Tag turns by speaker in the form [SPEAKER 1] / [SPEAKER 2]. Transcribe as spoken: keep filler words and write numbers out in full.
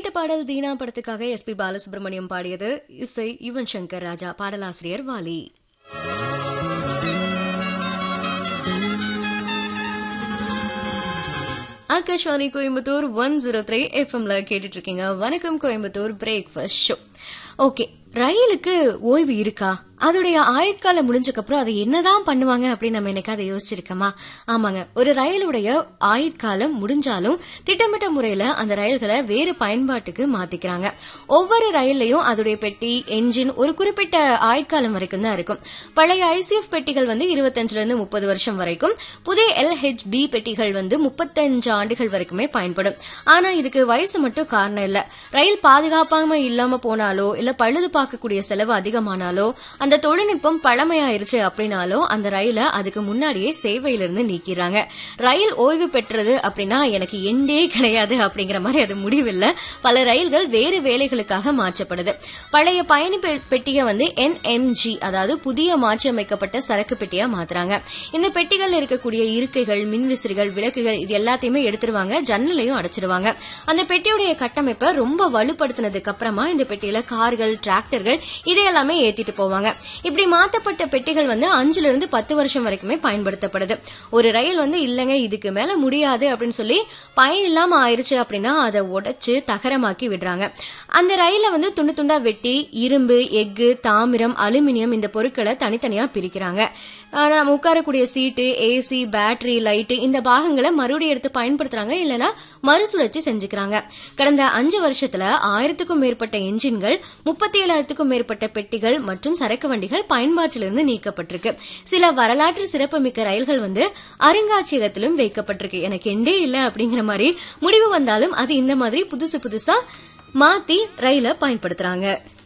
[SPEAKER 1] கேட்ட பாடல் தீனா படத்துக்காக எஸ் பி பாலசுப்ரமணியம் பாடியது. இசை யுவன் சங்கர் ராஜா, பாடலாசிரியர் Vaali. Akashvani Coimbatore one zero three எஃப்எம்ல கேட்டுட்டு இருக்கீங்க. வணக்கம் கோயம்புத்தூர் பிரேக்ஃபாஸ்ட் ஷோ. ஓகே, ரயிலுக்கு ஓய்வு இருக்கா? அதோடைய ஆயுட்காலம் முடிஞ்சக்கு அப்புறம் அதை என்னதான் பண்ணுவாங்க அப்படின்னு நம்ம எனக்கு அதை யோசிச்சிருக்கோமா? ஆமாங்க, ஒரு ரயிலுடைய ஆயுட்காலம் முடிஞ்சாலும் திட்டமிட்ட முறையில அந்த ரயில்களை வேறு பயன்பாட்டுக்கு மாத்திக்கிறாங்க. ஒவ்வொரு ரயில்லையும் அதோடைய பெட்டி, என்ஜின் ஒரு குறிப்பிட்ட ஆயுட்காலம் வரைக்கும் தான் இருக்கும். பழைய ஐசிஎஃப் பெட்டிகள் வந்து இருபத்தஞ்சுல இருந்து முப்பது வருஷம் வரைக்கும், புதிய எல்ஹெச்பி பெட்டிகள் வந்து முப்பத்தஞ்சு ஆண்டுகள் வரைக்குமே பயன்படும். ஆனா இதுக்கு வயசு மட்டும் காரணம் இல்ல. ரயில் பாதுகாப்பாக இல்லாம போனாலோ இல்ல பழுது பார்க்கக்கூடிய செலவு அதிகமானாலோ அந்த தொழில்நுட்பம் பழமையாயிருச்சு அப்படின்னாலும் அந்த ரயில அதுக்கு முன்னாடியே சேவையிலிருந்து நீக்கிறாங்க. ரயில் ஓய்வு பெற்றது அப்படின்னா எனக்கு எண்டே கிடையாது அப்படிங்கிற மாதிரி அது முடிவில்லை. பல ரயில்கள் வேறு வேலைகளுக்காக மாற்றப்படுது. பழைய பயணி பெட்டியை வந்து என்எம்ஜி, அதாவது புதிய மாற்றியமைக்கப்பட்ட சரக்கு பெட்டியா மாத்துறாங்க. இந்த பெட்டிகள் இருக்கக்கூடிய இருக்கைகள், மின்விசிறிகள், விளக்குகள் இது எல்லாத்தையுமே எடுத்துருவாங்க, ஜன்னலையும் அடைச்சிருவாங்க. அந்த பெட்டியுடைய கட்டமைப்பை ரொம்ப வலுப்படுத்தினதுக்கு அப்புறமா இந்த பெட்டியில கார்கள், டிராக்டர்கள் இதையெல்லாமே ஏத்திட்டு போவாங்க. இப்படி மாத்தப்பட்ட பெட்டிகள் வந்து அஞ்சுல இருந்து பத்து வருஷம் வரைக்குமே பயன்படுத்தப்படுது. ஒரு ரயில் வந்து இல்லங்க இதுக்கு மேல முடியாது அப்படின்னு சொல்லி பயன் இல்லாம ஆயிருச்சு அப்படின்னா அதை உடைச்சு தகரமாக்கி விடுறாங்க. அந்த ரயில வந்து துண்டு துண்டா வெட்டி இரும்பு, எஃகு, தாமிரம், அலுமினியம் இந்த பொருட்களை தனித்தனியா பிரிக்கிறாங்க. நம்ம உட்காரக்கூடிய சீட்டு, ஏசி, பேட்டரி, லைட்டு இந்த பாகங்களை மறுபடியும் எடுத்து பயன்படுத்துறாங்க, இல்லைன்னா மறுசுழற்சி செஞ்சுக்கிறாங்க. கடந்த அஞ்சு வருஷத்துல ஆயிரத்துக்கும் மேற்பட்ட என்ஜின்கள், முப்பத்தி ஏழாயிரத்துக்கும் மேற்பட்ட பெட்டிகள் மற்றும் சரக்கு வண்டிகள் பயன்பாட்டிலிருந்து நீக்கப்பட்டிருக்கு. சில வரலாற்று சிறப்புமிக்க ரயில்கள் வந்து அருங்காட்சியகத்திலும் வைக்கப்பட்டிருக்கு. எனக்கு எண்டே இல்லை அப்படிங்கிற மாதிரி முடிவு வந்தாலும் அது இந்த மாதிரி புதுசு புதுசா மாத்தி ரயில பயன்படுத்துறாங்க.